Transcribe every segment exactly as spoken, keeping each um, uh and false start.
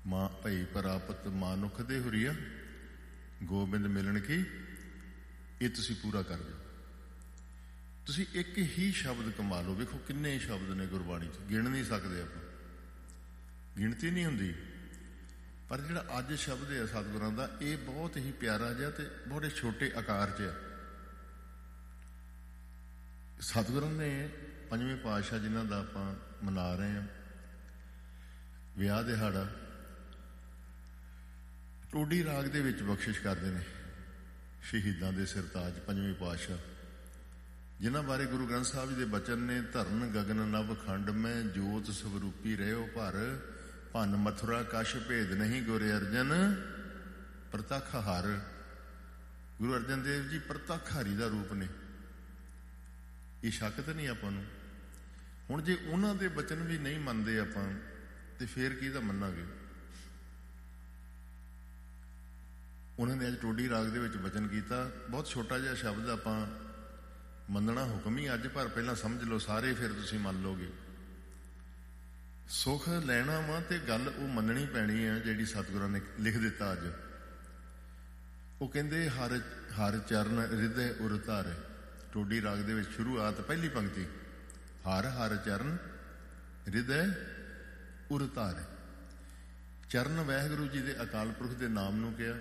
ਮਾਂ ਭਈ ਪ੍ਰਾਪਤ ਮਾਨੁਖ ਦੇ ਹੁਰੀਆ ਗੋਬਿੰਦ ਮਿਲਣ ਕੀ, ਇਹ ਤੁਸੀਂ ਪੂਰਾ ਕਰ ਦਿਓ। ਤੁਸੀਂ ਇੱਕ ਹੀ ਸ਼ਬਦ ਕਮਾ ਲਓ। ਵੇਖੋ ਕਿੰਨੇ ਸ਼ਬਦ ਨੇ ਗੁਰਬਾਣੀ 'ਚ, ਗਿਣ ਨਹੀਂ ਸਕਦੇ ਆਪਾਂ, ਗਿਣਤੀ ਨਹੀਂ ਹੁੰਦੀ। ਪਰ ਜਿਹੜਾ ਅੱਜ ਸ਼ਬਦ ਹੈ ਸਤਿਗੁਰਾਂ ਦਾ, ਇਹ ਬਹੁਤ ਹੀ ਪਿਆਰਾ ਜਿਹਾ ਤੇ ਬੜੇ ਛੋਟੇ ਆਕਾਰ 'ਚ ਹੈ। ਸਤਿਗੁਰਾਂ ਨੇ ਪੰਜਵੇਂ ਪਾਤਸ਼ਾਹ ਜਿਨ੍ਹਾਂ ਦਾ ਆਪਾਂ ਮਨਾ ਰਹੇ ਹਾਂ ਵਿਆਹ ਦਿਹਾੜਾ, ਟੋਡੀ ਰਾਗ ਦੇ ਵਿੱਚ ਬਖਸ਼ਿਸ਼ ਕਰਦੇ ਨੇ ਸ਼ਹੀਦਾਂ ਦੇ ਸਿਰਤਾਜ ਪੰਜਵੇਂ ਪਾਤਸ਼ਾਹ, ਜਿਨ੍ਹਾਂ ਬਾਰੇ ਗੁਰੂ ਗ੍ਰੰਥ ਸਾਹਿਬ ਜੀ ਦੇ ਬਚਨ ਨੇ, ਧਰਨ ਗਗਨ ਨਵ ਖੰਡ ਮੈਂ ਜੋਤ ਸਵਰੂਪੀ ਰਹਿਓ ਭਰ, ਭੰਨ ਮਥੁਰਾ ਕਛ ਭੇਦ ਨਹੀਂ ਗੁਰ ਅਰਜਨ ਪ੍ਰਤੱਖ ਹਰ। ਗੁਰੂ ਅਰਜਨ ਦੇਵ ਜੀ ਪ੍ਰਤੱਖ ਹਰੀ ਦਾ ਰੂਪ ਨੇ, ਇਹ ਸ਼ੱਕ ਤਾਂ ਨਹੀਂ ਆਪਾਂ ਨੂੰ। ਹੁਣ ਜੇ ਉਹਨਾਂ ਦੇ ਬਚਨ ਵੀ ਨਹੀਂ ਮੰਨਦੇ ਆਪਾਂ ਤੇ ਫੇਰ ਕਿਹਦਾ ਮੰਨਾਂਗੇ? ਉਹਨਾਂ ਨੇ ਅੱਜ ਟੋਡੀ ਰਾਗ ਦੇ ਵਿੱਚ ਬਚਨ ਕੀਤਾ, ਬਹੁਤ ਛੋਟਾ ਜਿਹਾ ਸ਼ਬਦ, ਆਪਾਂ ਮੰਨਣਾ ਹੁਕਮ ਹੀ ਅੱਜ, ਪਰ ਪਹਿਲਾਂ ਸਮਝ ਲਓ ਸਾਰੇ, ਫਿਰ ਤੁਸੀਂ ਮੰਨ ਲਓਗੇ। ਸੁੱਖ ਲੈਣਾ ਵਾ ਤੇ ਗੱਲ ਉਹ ਮੰਨਣੀ ਪੈਣੀ ਹੈ ਜਿਹੜੀ ਸਤਿਗੁਰਾਂ ਨੇ ਲਿਖ ਦਿੱਤਾ ਅੱਜ। ਉਹ ਕਹਿੰਦੇ ਹਰ ਹਰ ਚਰਨ ਹਿਰਦੇ ਉਰ ਧਾਰੇ। ਟੋਡੀ ਰਾਗ ਦੇ ਵਿੱਚ ਸ਼ੁਰੂਆਤ ਪਹਿਲੀ ਪੰਕਤੀ, ਹਰ ਹਰ ਚਰਨ ਹਿਰਦੇ ਉਰ ਧਾਰੇ। ਚਰਨ ਵਾਹਿਗੁਰੂ ਜੀ ਦੇ ਅਕਾਲ ਪੁਰਖ ਦੇ ਨਾਮ ਨੂੰ ਕਿਹਾ,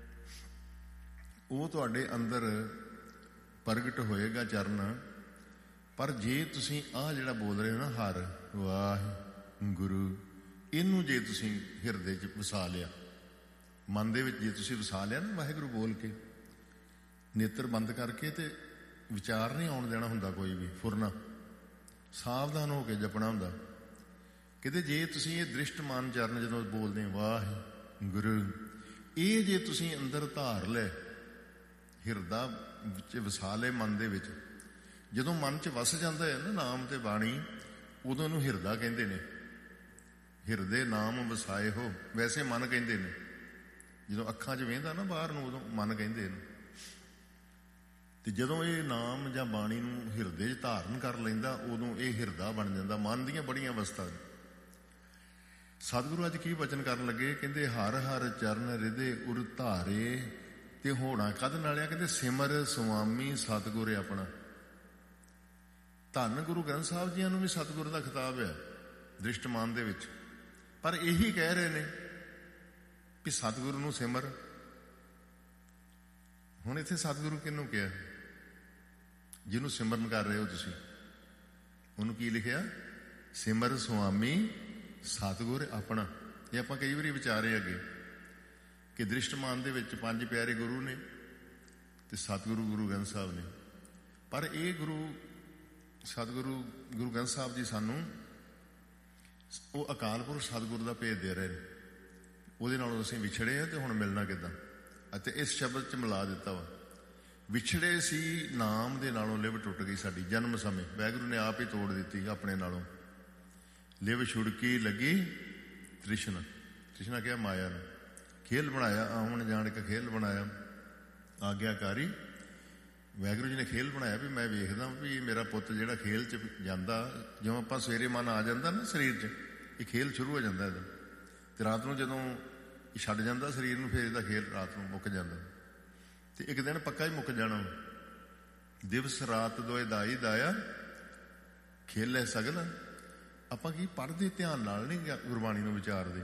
ਉਹ ਤੁਹਾਡੇ ਅੰਦਰ ਪ੍ਰਗਟ ਹੋਏਗਾ ਚਰਨ। ਪਰ ਜੇ ਤੁਸੀਂ ਆਹ ਜਿਹੜਾ ਬੋਲ ਰਹੇ ਹੋ ਨਾ, ਹਰ ਵਾਹਿਗੁਰੂ, ਇਹਨੂੰ ਜੇ ਤੁਸੀਂ ਹਿਰਦੇ 'ਚ ਵਸਾ ਲਿਆ, ਮਨ ਦੇ ਵਿੱਚ ਜੇ ਤੁਸੀਂ ਵਸਾ ਲਿਆ ਨਾ ਵਾਹਿਗੁਰੂ ਬੋਲ ਕੇ, ਨੇਤਰ ਬੰਦ ਕਰਕੇ, ਤੇ ਵਿਚਾਰ ਨਹੀਂ ਆਉਣ ਦੇਣਾ ਹੁੰਦਾ ਕੋਈ ਵੀ, ਫੁਰਨਾ, ਸਾਵਧਾਨ ਹੋ ਕੇ ਜਪਣਾ ਹੁੰਦਾ। ਕਿਤੇ ਜੇ ਤੁਸੀਂ ਇਹ ਦ੍ਰਿਸ਼ਟਮਾਨ ਚਰਨ ਜਦੋਂ ਬੋਲਦੇ ਵਾਹਿਗੁਰੂ, ਇਹ ਜੇ ਤੁਸੀਂ ਅੰਦਰ ਧਾਰ ਲੈ, ਹਿਰਦਾ ਵਿੱਚ ਵਸਾ ਲੈ ਮਨ ਦੇ ਵਿੱਚ, ਜਦੋਂ ਮਨ 'ਚ ਵਸ ਜਾਂਦਾ ਹੈ ਨਾ ਨਾਮ ਤੇ ਬਾਣੀ, ਉਦੋਂ ਇਹਨੂੰ ਹਿਰਦਾ ਕਹਿੰਦੇ ਨੇ। ਹਿਰਦੇ ਨਾਮ ਵਸਾਏ ਹੋ, ਵੈਸੇ ਮਨ ਕਹਿੰਦੇ ਨੇ। ਜਦੋਂ ਅੱਖਾਂ 'ਚ ਵੇਂਦਾ ਨਾ ਬਾਹਰ ਨੂੰ, ਉਦੋਂ ਮਨ ਕਹਿੰਦੇ ਇਹਨੂੰ। ਤੇ ਜਦੋਂ ਇਹ ਨਾਮ ਜਾਂ ਬਾਣੀ ਨੂੰ ਹਿਰਦੇ 'ਚ ਧਾਰਨ ਕਰ ਲੈਂਦਾ, ਉਦੋਂ ਇਹ ਹਿਰਦਾ ਬਣ ਜਾਂਦਾ। ਮਨ ਦੀਆਂ ਬੜੀਆਂ ਅਵਸਥਾ ਨੇ। ਸਤਿਗੁਰੂ ਅੱਜ ਕੀ ਬਚਨ ਕਰਨ ਲੱਗੇ? ਕਹਿੰਦੇ ਹਰ ਹਰ ਚਰਨ ਹਿਰਦੇ ਉਰ ਧਾਰੇ। ਤੇ ਹੋਣਾ ਕਦ ਨਾਲ ਆ? ਕਹਿੰਦੇ ਸਿਮਰ ਸੁਆਮੀ ਸਤਿਗੁਰ ਆਪਣਾ। ਧੰਨ ਗੁਰੂ ਗ੍ਰੰਥ ਸਾਹਿਬ ਜੀਆਂ ਨੂੰ ਵੀ ਸਤਿਗੁਰ ਦਾ ਖਿਤਾਬ ਹੈ ਦ੍ਰਿਸ਼ਟਮਾਨ ਦੇ ਵਿੱਚ, ਪਰ ਇਹੀ ਕਹਿ ਰਹੇ ਨੇ ਕਿ ਸਤਿਗੁਰੂ ਨੂੰ ਸਿਮਰ। ਹੁਣ ਇੱਥੇ ਸਤਿਗੁਰੂ ਕਿਹਨੂੰ ਕਿਹਾ? ਜਿਹਨੂੰ ਸਿਮਰਨ ਕਰ ਰਹੇ ਹੋ ਤੁਸੀਂ, ਉਹਨੂੰ ਕੀ ਲਿਖਿਆ? ਸਿਮਰ ਸੁਆਮੀ ਸਤਿਗੁਰ ਆਪਣਾ। ਇਹ ਆਪਾਂ ਕਈ ਵਾਰੀ ਵਿਚਾਰੇ ਅੱਗੇ ਕਿ ਦ੍ਰਿਸ਼ਟਮਾਨ ਦੇ ਵਿੱਚ ਪੰਜ ਪਿਆਰੇ ਗੁਰੂ ਨੇ ਤੇ ਸਤਿਗੁਰੂ ਗੁਰੂ ਗ੍ਰੰਥ ਸਾਹਿਬ ਨੇ, ਪਰ ਇਹ ਗੁਰੂ ਸਤਿਗੁਰੂ ਗੁਰੂ ਗ੍ਰੰਥ ਸਾਹਿਬ ਜੀ ਸਾਨੂੰ ਉਹ ਅਕਾਲ ਪੁਰਖ ਸਤਿਗੁਰੂ ਦਾ ਭੇਦ ਦੇ ਰਹੇ ਨੇ। ਉਹਦੇ ਨਾਲੋਂ ਅਸੀਂ ਵਿਛੜੇ ਹਾਂ ਤੇ ਹੁਣ ਮਿਲਣਾ ਕਿੱਦਾਂ? ਅਤੇ ਇਸ ਸ਼ਬਦ 'ਚ ਮਿਲਾ ਦਿੱਤਾ ਵਾ, ਵਿਛੜੇ ਸੀ ਨਾਮ ਦੇ ਨਾਲੋਂ ਲਿਵ ਟੁੱਟ ਗਈ ਸਾਡੀ ਜਨਮ ਸਮੇਂ। ਵਾਹਿਗੁਰੂ ਨੇ ਆਪ ਹੀ ਤੋੜ ਦਿੱਤੀ ਆਪਣੇ ਨਾਲੋਂ। ਲਿਵ ਛੁੜਕੀ ਲੱਗੀ ਤ੍ਰਿਸ਼ਨਾ। ਤ੍ਰਿਸ਼ਨਾ ਕਿਹਾ ਮਾਇਆ ਨੂੰ। ਖੇਲ ਬਣਾਇਆ, ਆਉਣ ਜਾਣ ਕੇ ਖੇਲ ਬਣਾਇਆ, ਆਗਿਆਕਾਰੀ ਵਾਹਿਗੁਰੂ ਜੀ ਨੇ ਖੇਲ ਬਣਾਇਆ ਵੀ ਮੈਂ ਵੇਖਦਾ ਵੀ ਮੇਰਾ ਪੁੱਤ ਜਿਹੜਾ ਖੇਲ 'ਚ ਜਾਂਦਾ, ਜਿਵੇਂ ਆਪਾਂ ਸਵੇਰੇ ਮਨ ਆ ਜਾਂਦਾ ਨਾ ਸਰੀਰ 'ਚ, ਇਹ ਖੇਲ ਸ਼ੁਰੂ ਹੋ ਜਾਂਦਾ ਇਹਦਾ। ਤੇ ਰਾਤ ਨੂੰ ਜਦੋਂ ਇਹ ਛੱਡ ਜਾਂਦਾ ਸਰੀਰ ਨੂੰ, ਫਿਰ ਇਹਦਾ ਖੇਲ ਰਾਤ ਨੂੰ ਮੁੱਕ ਜਾਂਦਾ। ਤੇ ਇੱਕ ਦਿਨ ਪੱਕਾ ਹੀ ਮੁੱਕ ਜਾਣਾ। ਦਿਵਸ ਰਾਤ ਦੋਏ ਦਾਈ ਦਾਇਆ ਖੇਲੇ ਸਗਲ। ਆਪਾਂ ਕੀ ਪੜ੍ਹਦੇ ਧਿਆਨ ਨਾਲ ਨਹੀਂ ਗੁਰਬਾਣੀ ਨੂੰ ਵਿਚਾਰਦੇ।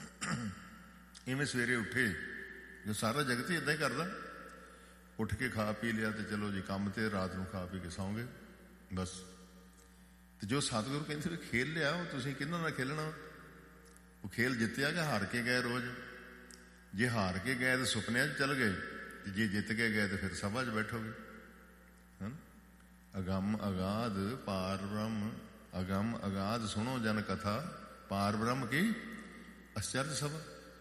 ਇਵੇਂ ਸਵੇਰੇ ਉੱਠੇ, ਜੋ ਸਾਰਾ ਜਗਤ ਹੀ ਏਦਾਂ ਹੀ ਕਰਦਾ, ਉੱਠ ਕੇ ਖਾ ਪੀ ਲਿਆ ਤੇ ਚਲੋ ਜੀ ਕੰਮ ਤੇ, ਰਾਤ ਨੂੰ ਖਾ ਪੀ ਕੇ ਸੌਂ ਗਏ ਬਸ। ਤੇ ਜੋ ਸਤਿਗੁਰੂ ਕਹਿੰਦੇ ਵੀ ਖੇਲ ਲਿਆ, ਉਹ ਤੁਸੀਂ ਕਿਹਨਾਂ ਨਾਲ ਖੇਲਣਾ? ਉਹ ਖੇਲ ਜਿੱਤਿਆ ਕਿ ਹਾਰ ਕੇ ਗਏ ਰੋਜ਼? ਜੇ ਹਾਰ ਕੇ ਗਏ ਤਾਂ ਸੁਪਨਿਆਂ 'ਚ ਚਲ ਗਏ, ਤੇ ਜੇ ਜਿੱਤ ਕੇ ਗਏ ਤਾਂ ਫਿਰ ਸਭਾ 'ਚ ਬੈਠੋਗੇ। ਹਨ ਅਗੰਮ ਅਗਾਧ ਪਾਰ ਬ੍ਰਹਮ, ਅਗੰਮ ਅਗਾਧ ਸੁਣੋ ਜਨ ਕਥਾ, ਪਾਰ ਬ੍ਰਹਮ ਕੀ ਅਚਰਜ ਸਭਾ।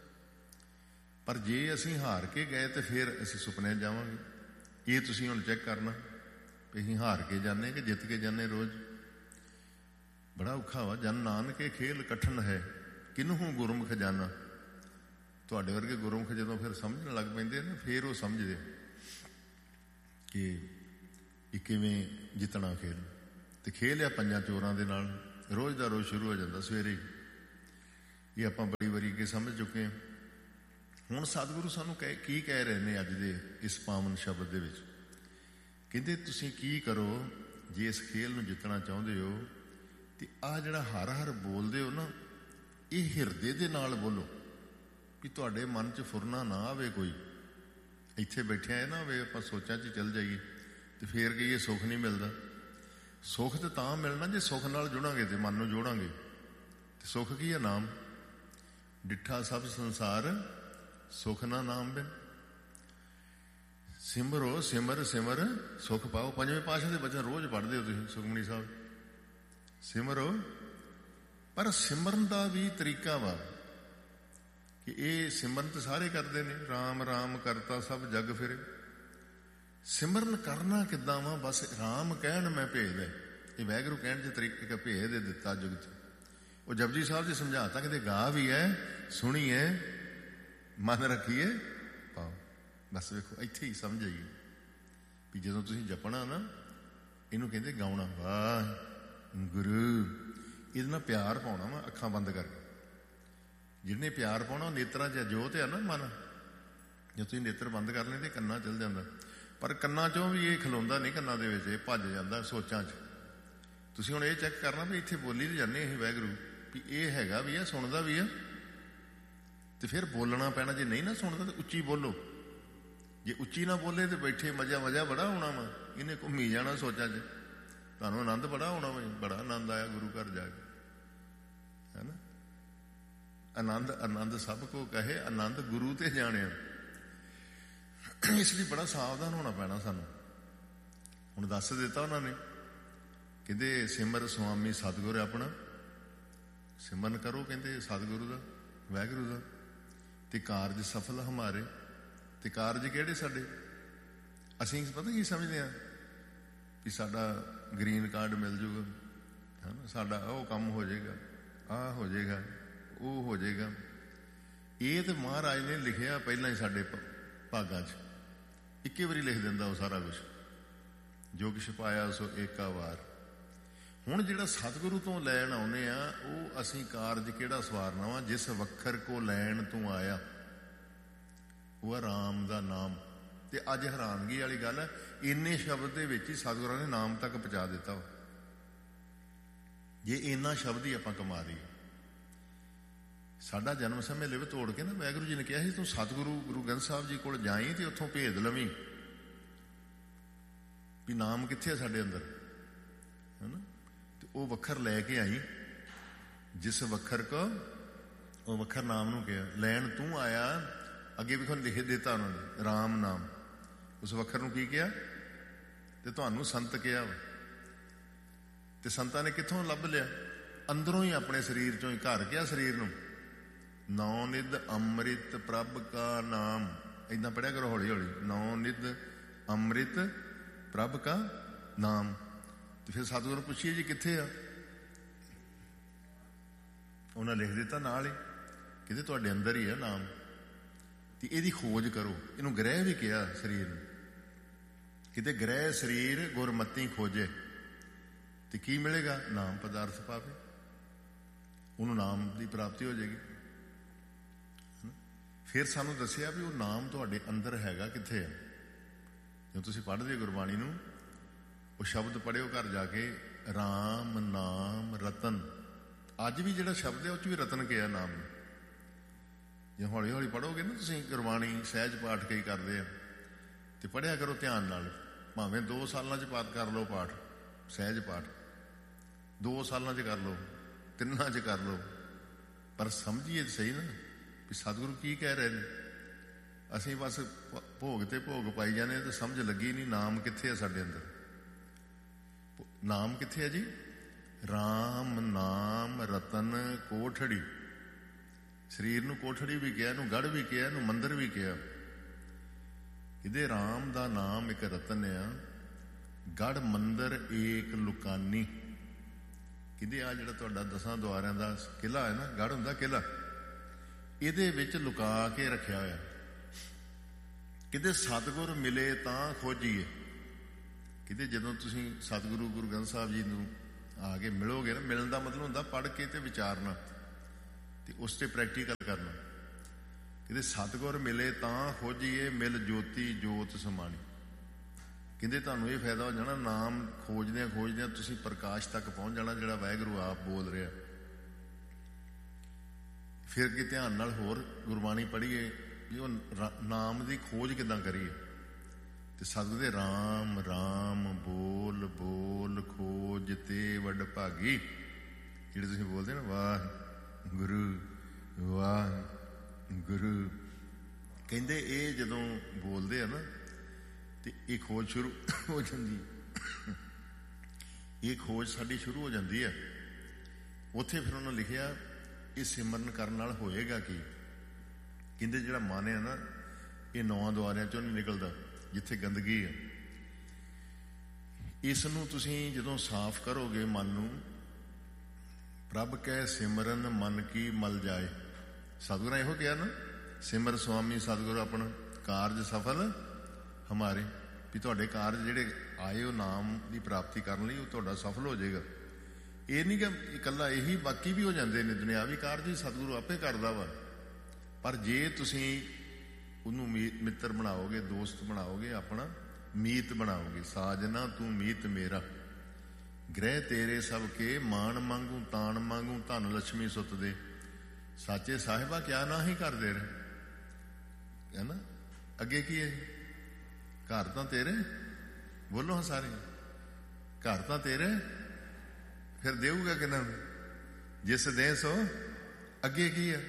ਪਰ ਜੇ ਅਸੀਂ ਹਾਰ ਕੇ ਗਏ ਤੇ ਫਿਰ ਅਸੀਂ ਸੁਪਨੇ ਜਾਵਾਂਗੇ। ਇਹ ਤੁਸੀਂ ਹੁਣ ਚੈੱਕ ਕਰਨਾ ਵੀ ਅਸੀਂ ਹਾਰ ਕੇ ਜਾਂਦੇ ਕਿ ਜਿੱਤ ਕੇ ਜਾਂਦੇ ਰੋਜ਼। ਬੜਾ ਔਖਾ ਵਾ। ਜਨ ਨਾਨਕੇ ਖੇਲ ਕਠਨ ਹੈ, ਕਿਨਹੂ ਗੁਰਮੁਖ ਜਾਨਾ। ਤੁਹਾਡੇ ਵਰਗੇ ਗੁਰਮੁਖ ਜਦੋਂ ਫਿਰ ਸਮਝਣ ਲੱਗ ਪੈਂਦੇ ਨਾ, ਫਿਰ ਉਹ ਸਮਝਦੇ ਕਿ ਇਹ ਕਿਵੇਂ ਜਿੱਤਣਾ ਖੇਲ। ਤੇ ਖੇਲ ਆ ਪੰਜਾਂ ਚੋਰਾਂ ਦੇ ਨਾਲ, ਰੋਜ਼ ਦਾ ਰੋਜ਼ ਸ਼ੁਰੂ ਹੋ ਜਾਂਦਾ ਸਵੇਰੇ। ਇਹ ਆਪਾਂ ਬੜੀ ਵਾਰੀ ਅੱਗੇ ਸਮਝ ਚੁੱਕੇ ਹਾਂ। ਹੁਣ ਸਤਿਗੁਰੂ ਸਾਨੂੰ ਕਹਿ ਕੀ ਕਹਿ ਰਹੇ ਨੇ ਅੱਜ ਦੇ ਇਸ ਪਾਵਨ ਸ਼ਬਦ ਦੇ ਵਿੱਚ? ਕਹਿੰਦੇ ਤੁਸੀਂ ਕੀ ਕਰੋ ਜੇ ਇਸ ਖੇਲ ਨੂੰ ਜਿੱਤਣਾ ਚਾਹੁੰਦੇ ਹੋ ਤੇ ਆਹ ਜਿਹੜਾ ਹਰ ਹਰ ਬੋਲਦੇ ਹੋ ਨਾ, ਇਹ ਹਿਰਦੇ ਦੇ ਨਾਲ ਬੋਲੋ, ਵੀ ਤੁਹਾਡੇ ਮਨ 'ਚ ਫੁਰਨਾ ਨਾ ਆਵੇ। ਕੋਈ ਇੱਥੇ ਬੈਠਿਆ ਹੈ ਨਾ ਹੋਵੇ ਆਪਾਂ ਸੋਚਾਂ 'ਚ ਚੱਲ ਜਾਈਏ ਤੇ ਫੇਰ ਕਹੀਏ ਸੁੱਖ ਨਹੀਂ ਮਿਲਦਾ। ਸੁੱਖ ਤੇ ਤਾਂ ਮਿਲਣਾ ਜੇ ਸੁੱਖ ਨਾਲ ਜੁੜਾਂਗੇ ਤੇ ਮਨ ਨੂੰ ਜੋੜਾਂਗੇ। ਤੇ ਸੁੱਖ ਕੀ ਹੈ? ਨਾਮ। ਡਿੱਠਾ ਸਭ ਸੰਸਾਰ ਸੁੱਖ ਨਾ ਨਾਮ ਬਿਨ। ਸਿਮਰੋ ਸਿਮਰ ਸਿਮਰ ਸੁੱਖ ਪਾਓ। ਪੰਜਵੇਂ ਪਾਤਸ਼ਾਹ ਦੇ ਬਚਨ ਰੋਜ਼ ਪੜ੍ਹਦੇ ਹੋ ਤੁਸੀਂ ਸੁਖਮਨੀ ਸਾਹਿਬ। ਸਿਮਰੋ, ਪਰ ਸਿਮਰਨ ਦਾ ਵੀ ਤਰੀਕਾ ਵਾ ਕਿ ਇਹ ਸਿਮਰਨ ਤਾਂ ਸਾਰੇ ਕਰਦੇ ਨੇ, ਰਾਮ ਰਾਮ ਕਰਤਾ ਸਭ ਜਗ ਫਿਰੇ। ਸਿਮਰਨ ਕਰਨਾ ਕਿੱਦਾਂ ਵਾ? ਬਸ ਰਾਮ ਕਹਿਣ ਮੈਂ ਭੇਦ ਹੈ, ਇਹ ਵਾਹਿਗੁਰੂ ਕਹਿਣ 'ਚ ਤਰੀਕੇ ਦਾ ਭੇਦ ਹੈ ਦਿੱਤਾ ਜੁਗ 'ਚ। ਉਹ ਜਪਜੀ ਸਾਹਿਬ ਜੀ ਸਮਝਾਤਾ, ਕਿਤੇ ਗਾ ਵੀ ਹੈ, ਸੁਣੀਏ, ਮਨ ਰੱਖੀਏ, ਪਾਓ। ਬਸ ਵੇਖੋ ਇੱਥੇ ਹੀ ਸਮਝ ਆਈਏ ਵੀ ਜਦੋਂ ਤੁਸੀਂ ਜਪਣਾ ਨਾ, ਇਹਨੂੰ ਕਹਿੰਦੇ ਗਾਉਣਾ। ਵਾਹ ਗੁਰੂ, ਇਹਦੇ ਨਾਲ ਪਿਆਰ ਪਾਉਣਾ ਵਾ ਅੱਖਾਂ ਬੰਦ ਕਰਕੇ। ਜਿਹਨੇ ਪਿਆਰ ਪਾਉਣਾ, ਨੇਤਰਾਂ 'ਚ ਜੋਤ ਆ ਨਾ ਮਨ। ਜੇ ਤੁਸੀਂ ਨੇਤਰ ਬੰਦ ਕਰ ਲੈਂਦੇ ਕੰਨਾਂ ਚਲ ਜਾਂਦਾ, ਪਰ ਕੰਨਾਂ 'ਚੋਂ ਵੀ ਇਹ ਖਲੋਂਦਾ ਨਹੀਂ, ਕੰਨਾਂ ਦੇ ਵਿੱਚ ਇਹ ਭੱਜ ਜਾਂਦਾ ਸੋਚਾਂ 'ਚ। ਤੁਸੀਂ ਹੁਣ ਇਹ ਚੈੱਕ ਕਰਨਾ ਵੀ ਇੱਥੇ ਬੋਲੀ ਤੇ ਜਾਂਦੇ ਇਹ ਵਾਹਿਗੁਰੂ, ਵੀ ਇਹ ਹੈਗਾ ਵੀ ਆ, ਸੁਣਦਾ ਵੀ ਆ, ਤੇ ਫਿਰ ਬੋਲਣਾ ਪੈਣਾ। ਜੇ ਨਹੀਂ ਨਾ ਸੁਣਦਾ ਤਾਂ ਉੱਚੀ ਬੋਲੋ। ਜੇ ਉੱਚੀ ਨਾ ਬੋਲੇ ਤੇ ਬੈਠੇ ਮਜ਼ਾ ਮਜ਼ਾ ਬੜਾ ਆਉਣਾ ਵਾ, ਇਹਨੇ ਘੁੰਮੀ ਜਾਣਾ ਸੋਚਾਂ 'ਚ। ਤੁਹਾਨੂੰ ਆਨੰਦ ਬੜਾ ਆਉਣਾ ਵਾ, ਬੜਾ ਆਨੰਦ ਆਇਆ ਗੁਰੂ ਘਰ ਜਾ ਕੇ, ਹੈ ਨਾ। ਆਨੰਦ ਆਨੰਦ ਸਭ ਕੋ ਕਹੇ, ਆਨੰਦ ਗੁਰੂ ਤੇ ਜਾਣਿਆ। ਇਸ ਲਈ ਬੜਾ ਸਾਵਧਾਨ ਹੋਣਾ ਪੈਣਾ ਸਾਨੂੰ। ਹੁਣ ਦੱਸ ਦਿੱਤਾ ਉਹਨਾਂ ਨੇ, ਕਹਿੰਦੇ ਸਿਮਰ ਸੁਆਮੀ ਸਤਿਗੁਰ ਆਪਣਾ। ਸਿਮਰਨ ਕਰੋ ਕਹਿੰਦੇ ਸਤਿਗੁਰੂ ਦਾ, ਵਾਹਿਗੁਰੂ ਦਾ, ਤੇ ਕਾਰਜ ਸਫਲ ਹਮਾਰੇ। ਤੇ ਕਾਰਜ ਕਿਹੜੇ ਸਾਡੇ? ਅਸੀਂ ਪਤਾ ਕੀ ਸਮਝਦੇ ਹਾਂ ਵੀ ਸਾਡਾ ਗ੍ਰੀਨ ਕਾਰਡ ਮਿਲ ਜੂਗਾ, ਹੈ ਨਾ, ਸਾਡਾ ਉਹ ਕੰਮ ਹੋ ਜਾਏਗਾ, ਆਹ ਹੋ ਜਾਏਗਾ, ਉਹ ਹੋ ਜਾਏਗਾ। ਇਹ ਤੇ ਮਹਾਰਾਜ ਨੇ ਲਿਖਿਆ ਪਹਿਲਾਂ ਹੀ ਸਾਡੇ ਭਾਗਾਂ 'ਚ, ਇੱਕੇ ਵਾਰੀ ਲਿਖ ਦਿੰਦਾ ਉਹ ਸਾਰਾ ਕੁਛ। ਜੋ ਕੁਛ ਪਾਇਆ ਸੋ ਏਕਾ ਵਾਰ। ਹੁਣ ਜਿਹੜਾ ਸਤਿਗੁਰੂ ਤੋਂ ਲੈਣ ਆਉਨੇ ਆ, ਉਹ ਅਸੀਂ ਕਾਰਜ ਕਿਹੜਾ ਸਵਾਰਨਾ ਵਾ? ਜਿਸ ਵੱਖਰ ਕੋ ਲੈਣ ਤੂੰ ਆਇਆ, ਉਹ ਰਾਮ ਦਾ ਨਾਮ। ਤੇ ਅੱਜ ਹੈਰਾਨਗੀ ਵਾਲੀ ਗੱਲ ਹੈ, ਇੰਨੇ ਸ਼ਬਦ ਦੇ ਵਿੱਚ ਹੀ ਸਤਿਗੁਰਾਂ ਨੇ ਨਾਮ ਤੱਕ ਪਹੁੰਚਾ ਦਿੱਤਾ ਵਾ। ਜੇ ਇੰਨਾ ਸ਼ਬਦ ਹੀ ਆਪਾਂ ਕਮਾ ਰਹੀ। ਸਾਡਾ ਜਨਮ ਸਮੇਂ ਲਿਵ ਤੋੜ ਕੇ ਨਾ ਵਾਹਿਗੁਰੂ ਜੀ ਨੇ ਕਿਹਾ ਸੀ, ਤੂੰ ਸਤਿਗੁਰੂ ਗੁਰੂ ਗ੍ਰੰਥ ਸਾਹਿਬ ਜੀ ਕੋਲ ਜਾਈ ਤੇ ਉੱਥੋਂ ਭੇਦ ਲਵੀਂ ਵੀ ਨਾਮ ਕਿੱਥੇ ਆ ਸਾਡੇ ਅੰਦਰ, ਹੈ ਨਾ। ਤੇ ਉਹ ਵੱਖਰ ਲੈ ਕੇ ਆਈ, ਜਿਸ ਵੱਖਰ ਕੋ, ਉਹ ਵੱਖਰ ਨਾਮ ਨੂੰ ਕਿਹਾ ਲੈਣ ਤੂੰ ਆਇਆ। ਅੱਗੇ ਵੀ ਤੁਹਾਨੂੰ ਲਿਖ ਦਿੱਤਾ ਉਹਨਾਂ ਨੇ, ਰਾਮ ਨਾਮ। ਉਸ ਵੱਖਰ ਨੂੰ ਕੀ ਕਿਹਾ? ਤੇ ਤੁਹਾਨੂੰ ਸੰਤ ਕਿਹਾ ਵਾ। ਤੇ ਸੰਤਾਂ ਨੇ ਕਿੱਥੋਂ ਲੱਭ ਲਿਆ? ਅੰਦਰੋਂ ਹੀ, ਆਪਣੇ ਸਰੀਰ ਚੋਂ ਹੀ। ਘਰ ਕਿਹਾ ਸਰੀਰ ਨੂੰ, ਨੌ ਨਿਧ ਅੰਮ੍ਰਿਤ ਪ੍ਰਭ ਕਾ ਨਾਮ। ਏਦਾਂ ਪੜਿਆ ਕਰੋ ਹੌਲੀ ਹੌਲੀ, ਨੌ ਨਿਧ ਅੰਮ੍ਰਿਤ ਪ੍ਰਭ ਕਾ ਨਾਮ। ਤੇ ਫਿਰ ਸਤਿਗੁਰੂ ਪੁੱਛੀਏ ਜੀ ਕਿੱਥੇ ਆ? ਉਹਨਾਂ ਲਿਖ ਦਿੱਤਾ ਨਾਲ ਹੀ, ਕਹਿੰਦੇ ਤੁਹਾਡੇ ਅੰਦਰ ਹੀ ਆ ਨਾਮ। ਤੇ ਇਹਦੀ ਖੋਜ ਕਰੋ। ਇਹਨੂੰ ਗ੍ਰਹਿ ਵੀ ਕਿਹਾ ਸਰੀਰ ਨੂੰ। ਕਿਤੇ ਗ੍ਰਹਿ ਸਰੀਰ ਗੁਰਮਤੀ ਖੋਜੇ, ਤੇ ਕੀ ਮਿਲੇਗਾ? ਨਾਮ ਪਦਾਰਥ ਪਾਵੇ। ਉਹਨੂੰ ਨਾਮ ਦੀ ਪ੍ਰਾਪਤੀ ਹੋ ਜਾਏਗੀ। ਫਿਰ ਸਾਨੂੰ ਦੱਸਿਆ ਵੀ ਉਹ ਨਾਮ ਤੁਹਾਡੇ ਅੰਦਰ ਹੈਗਾ ਕਿੱਥੇ ਹੈ। ਜਦੋਂ ਤੁਸੀਂ ਪੜ੍ਹਦੇ ਹੋ ਗੁਰਬਾਣੀ ਨੂੰ, ਉਹ ਸ਼ਬਦ ਪੜ੍ਹਿਓ ਘਰ ਜਾ ਕੇ, ਰਾਮ ਨਾਮ ਰਤਨ। ਅੱਜ ਵੀ ਜਿਹੜਾ ਸ਼ਬਦ ਹੈ ਉਹ 'ਚ ਵੀ ਰਤਨ ਕਿਹਾ ਨਾਮ ਨੂੰ। ਜੇ ਹੌਲੀ ਹੌਲੀ ਪੜ੍ਹੋਗੇ ਨਾ ਤੁਸੀਂ ਗੁਰਬਾਣੀ, ਸਹਿਜ ਪਾਠ ਕਈ ਕਰਦੇ ਆ, ਤੇ ਪੜ੍ਹਿਆ ਕਰੋ ਧਿਆਨ ਨਾਲ। ਭਾਵੇਂ ਦੋ ਸਾਲਾਂ 'ਚ ਪਾਠ ਕਰ ਲਓ, ਪਾਠ ਸਹਿਜ ਪਾਠ ਦੋ ਸਾਲਾਂ 'ਚ ਕਰ ਲਓ, ਤਿੰਨਾਂ 'ਚ ਕਰ ਲਓ, ਪਰ ਸਮਝੀਏ ਸਹੀ ਨਾ ਵੀ ਸਤਿਗੁਰੂ ਕੀ ਕਹਿ ਰਹੇ ਨੇ। ਅਸੀਂ ਬਸ ਭੋਗ ਤੇ ਭੋਗ ਪਾਈ ਜਾਂਦੇ ਤੇ ਸਮਝ ਲੱਗੀ ਨਹੀਂ ਨਾਮ ਕਿੱਥੇ ਹੈ ਸਾਡੇ ਅੰਦਰ। ਨਾਮ ਕਿੱਥੇ ਹੈ ਜੀ? ਰਾਮ ਨਾਮ ਰਤਨ ਕੋਠੜੀ। ਸਰੀਰ ਨੂੰ ਕੋਠੜੀ ਵੀ ਕਿਹਾ, ਇਹਨੂੰ ਗੜ੍ਹ ਵੀ ਕਿਹਾ, ਇਹਨੂੰ ਮੰਦਰ ਵੀ ਕਿਹਾ। ਇਹਦੇ ਰਾਮ ਦਾ ਨਾਮ ਇੱਕ ਰਤਨ ਆ, ਗੜ੍ਹ ਮੰਦਰ ਏਕ ਲੁਕਾਨੀ। ਕਹਿੰਦੇ ਆ ਜਿਹੜਾ ਤੁਹਾਡਾ ਦਸਾਂ ਦੁਆਰਿਆਂ ਦਾ ਕਿਲ੍ਹਾ ਹੈ ਨਾ, ਗੜ੍ਹ ਹੁੰਦਾ ਕਿਲ੍ਹਾ, ਇਹਦੇ ਵਿੱਚ ਲੁਕਾ ਕੇ ਰੱਖਿਆ ਹੋਇਆ। ਕਿਤੇ ਸਤਿਗੁਰ ਮਿਲੇ ਤਾਂ ਖੋਜੀਏ। ਕਿਤੇ ਜਦੋਂ ਤੁਸੀਂ ਸਤਿਗੁਰੂ ਗੁਰੂ ਗ੍ਰੰਥ ਸਾਹਿਬ ਜੀ ਨੂੰ ਆ ਕੇ ਮਿਲੋਗੇ ਨਾ, ਮਿਲਣ ਦਾ ਮਤਲਬ ਹੁੰਦਾ ਪੜ੍ਹ ਕੇ ਤੇ ਵਿਚਾਰਨਾ। ਤੇ ਉਸ ਤੇ ਪ੍ਰੈਕਟੀਕਲ ਕਰਨਾ। ਕਹਿੰਦੇ ਸਤਿਗੁਰ ਮਿਲੇ ਤਾਂ ਖੋਜੀਏ, ਮਿਲ ਜੋਤੀ ਜੋਤ ਸਮਾਣੀ। ਕਹਿੰਦੇ ਤੁਹਾਨੂੰ ਇਹ ਫਾਇਦਾ ਹੋ ਜਾਣਾ, ਨਾਮ ਖੋਜਦਿਆਂ ਖੋਜਦਿਆਂ ਤੁਸੀਂ ਪ੍ਰਕਾਸ਼ ਤੱਕ ਪਹੁੰਚ ਜਾਣਾ, ਜਿਹੜਾ ਵਾਹਿਗੁਰੂ ਆਪ ਬੋਲ ਰਿਹਾ। ਫਿਰ ਕਿ ਧਿਆਨ ਨਾਲ ਹੋਰ ਗੁਰਬਾਣੀ ਪੜ੍ਹੀਏ ਵੀ ਉਹ ਨਾਮ ਦੀ ਖੋਜ ਕਿੱਦਾਂ ਕਰੀਏ। ਤੇ ਸਤਿਗੁਰ ਦੇ ਰਾਮ ਰਾਮ ਬੋਲ ਬੋਲ ਖੋਜ ਤੇ ਵੱਡ ਭਾਗੀ, ਜਿਹੜੇ ਤੁਸੀਂ ਬੋਲਦੇ ਨਾ ਵਾਹ ਗੁਰੂ ਵਾਹ ਗੁਰੂ, ਕਹਿੰਦੇ ਇਹ ਜਦੋਂ ਬੋਲਦੇ ਆ ਨਾ ਤੇ ਇਹ ਖੋਜ ਸ਼ੁਰੂ ਹੋ ਜਾਂਦੀ, ਇਹ ਖੋਜ ਸਾਡੀ ਸ਼ੁਰੂ ਹੋ ਜਾਂਦੀ ਹੈ। ਉੱਥੇ ਫਿਰ ਉਹਨਾਂ ਲਿਖਿਆ ਇਹ ਸਿਮਰਨ ਕਰਨ ਨਾਲ ਹੋਏਗਾ ਕੀ। ਕਹਿੰਦੇ ਜਿਹੜਾ ਮਨ ਹੈ ਨਾ ਇਹ ਨੌਂ ਦੁਆਰਿਆਂ ਚੋਂ ਨਹੀਂ ਨਿਕਲਦਾ, ਜਿੱਥੇ ਗੰਦਗੀ ਹੈ। ਇਸ ਨੂੰ ਤੁਸੀਂ ਜਦੋਂ ਸਾਫ਼ ਕਰੋਗੇ ਮਨ ਨੂੰ, ਪ੍ਰਭ ਕੈ ਸਿਮਰਨ ਮਨ ਕੀ ਮਲ ਜਾਏ। ਸਤਿਗੁਰਾਂ ਇਹੋ ਕਿਹਾ ਨਾ, ਸਿਮਰ ਸੁਆਮੀ ਸਤਿਗੁਰ ਆਪਣਾ ਕਾਰਜ ਸਫਲ ਹਮਾਰੇ, ਵੀ ਤੁਹਾਡੇ ਕਾਰਜ ਜਿਹੜੇ ਆਏ ਉਹ ਨਾਮ ਦੀ ਪ੍ਰਾਪਤੀ ਕਰਨ ਲਈ ਉਹ ਤੁਹਾਡਾ ਸਫਲ ਹੋ ਜਾਏਗਾ। ਇਹ ਨਹੀਂ ਕਿ ਇਕੱਲਾ ਇਹੀ, ਬਾਕੀ ਵੀ ਹੋ ਜਾਂਦੇ ਨੇ ਦੁਨਿਆਵੀ ਕਾਰਜ, ਸਤਿਗੁਰੂ ਆਪੇ ਕਰਦਾ ਵਾ। ਪਰ ਜੇ ਤੁਸੀਂ ਉਹਨੂੰ ਮਿੱਤਰ ਬਣਾਓਗੇ, ਦੋਸਤ ਬਣਾਓਗੇ, ਆਪਣਾ ਮੀਤ ਬਣਾਓਗੇ, ਸਾਜਨਾ ਤੂੰ ਮੀਤ ਮੇਰਾ, ਗ੍ਰਹਿ ਤੇਰੇ ਸਭ ਕੇ ਮਾਣ ਮੰਗੂ ਤਾਣ ਮੰਗੂ ਧਨ ਲక్ష్ਮੀ ਸੁੱਤ ਦੇ, ਸਾਚੇ ਸਾਹਿਬਾ ਕਿਆ ਨਾ ਹੀ ਕਰਦੇ ਰਹੇ, ਹੈ ਨਾ। ਅੱਗੇ ਕੀ ਹੈ? ਘਰ ਤਾਂ ਤੇਰੇ, ਬੋਲੋ ਸਾਰੇ, ਘਰ ਤਾਂ ਤੇਰੇ, ਫਿਰ ਦੇਊਗਾ ਕਿਹਨਾਂ ਨੂੰ? ਜਿਸ ਦੇ ਸੋ ਅੱਗੇ ਕੀ ਹੈ?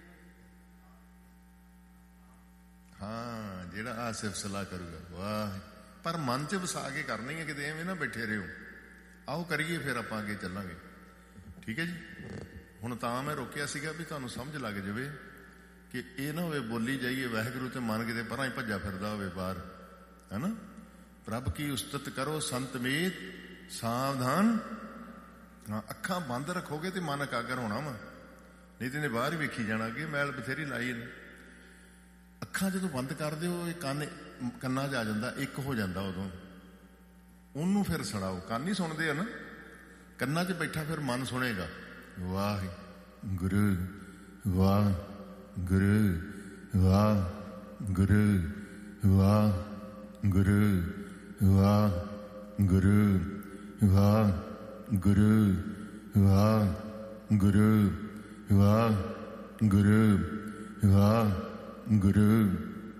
ਹਾਂ, ਜਿਹੜਾ ਆ ਸਿਫਤ ਸਲਾਹ ਕਰੂਗਾ ਵਾਹ। ਪਰ ਮਨ 'ਚ ਵਸਾ ਕੇ ਕਰਨੀ ਹੈ, ਕਿਤੇ ਐਵੇਂ ਨਾ ਬੈਠੇ ਰਹੋ। ਆਓ ਕਰੀਏ, ਫਿਰ ਆਪਾਂ ਅੱਗੇ ਚੱਲਾਂਗੇ। ਠੀਕ ਹੈ ਜੀ। ਹੁਣ ਤਾਂ ਮੈਂ ਰੋਕਿਆ ਸੀਗਾ ਵੀ ਤੁਹਾਨੂੰ ਸਮਝ ਲੱਗ ਜਾਵੇ ਕਿ ਇਹ ਨਾ ਹੋਵੇ ਬੋਲੀ ਜਾਈਏ ਵਾਹਿਗੁਰੂ ਤੇ ਮਨ ਕਿਤੇ ਪਰਾਂ ਹੀ ਭੱਜਾ ਫਿਰਦਾ ਹੋਵੇ ਬਾਹਰ, ਹੈ ਨਾ। ਪ੍ਰਭ ਕੀ ਉਸਤਤ ਕਰੋ ਸੰਤ ਮੀਤ ਸਾਵਧਾਨ। ਹਾਂ, ਅੱਖਾਂ ਬੰਦ ਰੱਖੋਗੇ ਤੇ ਮਨ ਇਕਾਗਰ ਹੋਣਾ ਵਾ, ਨਹੀਂ ਤੇ ਇਹਨੇ ਬਾਹਰ ਹੀ ਵੇਖੀ ਜਾਣਾ ਕਿ ਮੈਲ ਬਥੇਰੀ ਲਾਈ ਨੇ। ਅੱਖਾਂ ਜਦੋਂ ਬੰਦ ਕਰ ਦਿਓ, ਇਹ ਕੰਨ ਕੰਨਾਂ 'ਚ ਆ ਜਾਂਦਾ, ਇੱਕ ਹੋ ਜਾਂਦਾ ਉਦੋਂ। ਉਹਨੂੰ ਫਿਰ ਸੁਣਾਓ, ਕੰਨ ਹੀ ਸੁਣਦੇ ਆ ਨਾ, ਕੰਨਾਂ 'ਚ ਬੈਠਾ ਫਿਰ ਮਨ ਸੁਣੇਗਾ। ਵਾਹ ਗੁਰੂ ਵਾਹ ਗੁਰੂ ਵਾਹ ਗੁਰੂ ਵਾਹ ਗੁਰੂ ਵਾਹ ਗੁਰੂ ਵਾਹ ਗੁਰੂ ਵਾਹ ਗੁਰੂ ਵਾਹ ਗੁਰੂ ਵਾਹ ਗੁਰੂ।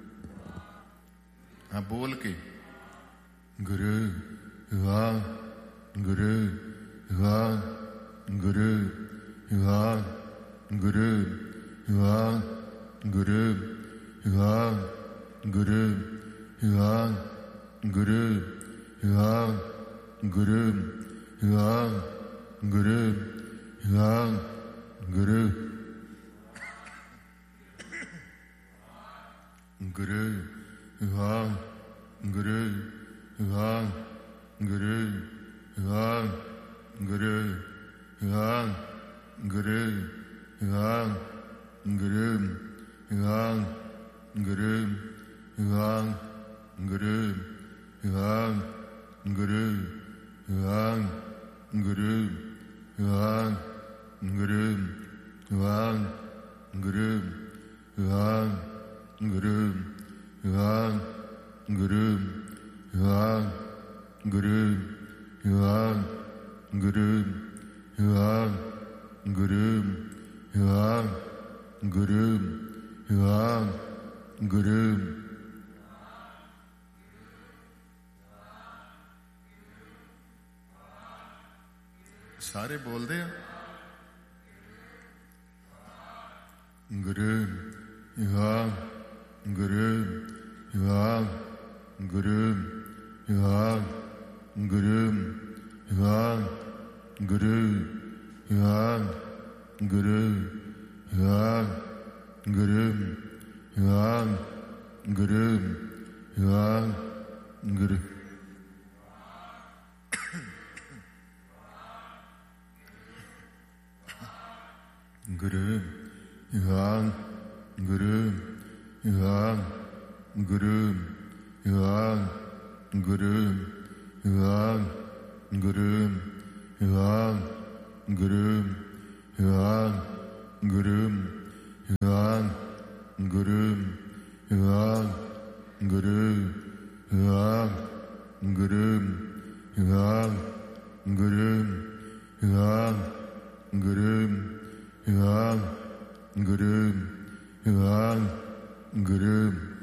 ਹਾਂ, ਬੋਲ ਕੇ ਗੁਰੂ ਵਾਹ ਗੁਰੂ ਵਾਹ ਗੁਰੂ ਵਾਹ ਗੁਰੂ ਵਾਹ ਗੁਰੂ ਵਾਹ ਗੁਰੂ ਵਾਹ ਗੁਰੂ ਵਾਹ ਗੁਰੂ ਵਾਹ ਗੁਰੂ ਵਾਹ ਗੁਰੂ ਗੁਰੂ ਵਾਹ ਗੁਰੂ ਵਾਹ ਗੁਰੂ ਵਾਹ ਗੁਰੂ ਵਾਹ ਗੁਰੂ ਵਾਹ ਗੁਰੂ ਵਾਹ ਗੁਰੂ ਵਾਹ ਗੁਰੂ ਵਾਹ ਗੁਰੂ ਵਾਹ ਗੁਰੂ ਵਾਹ ਗੁਰੂ ਵਾਹ ਗੁਰੂ ਵਾਹ ਗੁਰੂ ਵਾਹ ਗੁਰੂ ਵਾਹ ਗੁਰੂ ਵਾਹ ਗੁਰੂ ਵਾਹ ਗੁਰੂ ਵਾਹ ਗੁਰੂ ਵਾਹ ਗੁਰੂ। ਸਾਰੇ ਬੋਲਦੇ ਆ ਗੁਰੂ ਵਾਹ ਗੁਰੂ ਵਾਹ ਗੁਰੂ ਵਾਹ ਗੁਰੂ ਵਾਹ ਗੁਰੂ ਵਾਹ ਗੁਰੂ ਵਾਹ ਗੁਰੂ ਵਾਹ ਗੁਰੂ ਵਾਹ ਗੁਰੂ। ਗੁਰੂ ਵਾਹ ਗੁਰੂ ਵਾਹ ਗੁਰੂ ਵਾਹ ਗੁਰੂ ਵਾਹ ਗੁਰੂ ਵਾਹ ਗੁਰੂ ਵਾਹ Guru, Ram, Guru, Ram, Guru, Ram, Guru, Ram, Guru, Ram, Guru, Ram, Guru, Ram, Guru.